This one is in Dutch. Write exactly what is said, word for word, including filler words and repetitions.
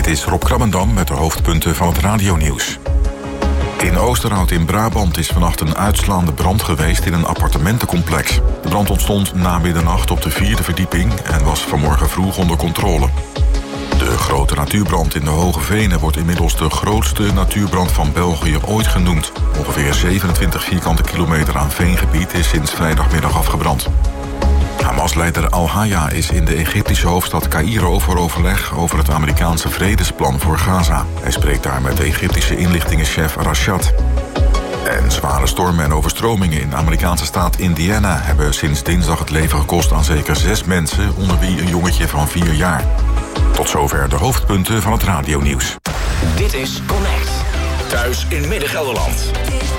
is Rob Krabbendam met de hoofdpunten van het radionieuws. In Oosterhout in Brabant is vannacht een uitslaande brand geweest in een appartementencomplex. De brand ontstond na middernacht op de vierde verdieping en was vanmorgen vroeg onder controle. De grote natuurbrand in de Hoge Venen wordt inmiddels de grootste natuurbrand van België ooit genoemd. Ongeveer zevenentwintig vierkante kilometer aan veengebied is sinds vrijdagmiddag afgebrand. Hamas-leider Al-Haya is in de Egyptische hoofdstad Caïro voor overleg over het Amerikaanse vredesplan voor Gaza. Hij spreekt daar met de Egyptische inlichtingenchef Rashad. En zware stormen en overstromingen in de Amerikaanse staat Indiana hebben sinds dinsdag het leven gekost aan zeker zes mensen, onder wie een jongetje van vier jaar. Tot zover de hoofdpunten van het radionieuws. Dit is Connect. Thuis in Midden-Gelderland.